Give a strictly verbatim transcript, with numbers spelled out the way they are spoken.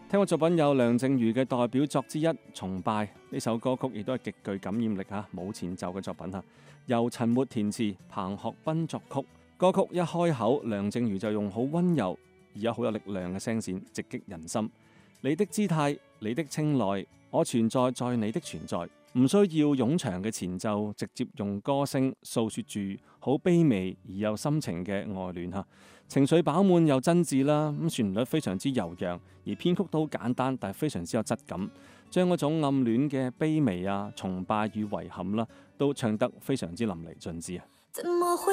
聽過作品有梁靜茹嘅代表作之一《崇拜》，呢首歌曲亦都係極具感染力嚇，冇前奏嘅作品嚇，由陳末填詞，彭學斌作曲。歌曲一開口，梁靜茹就用好溫柔而有好有力量嘅聲線直擊人心。你的姿態，你的青睞，我存在在你的存在，唔需要冗長嘅前奏，直接用歌聲訴說住好卑微而又深情嘅愛戀嚇，情緒飽滿又真摯啦，咁旋律非常之悠揚，而編曲都好簡單，但係非常之有質感，將嗰種暗戀嘅卑微啊、崇拜與遺憾啦，都唱得非常之淋漓盡致啊！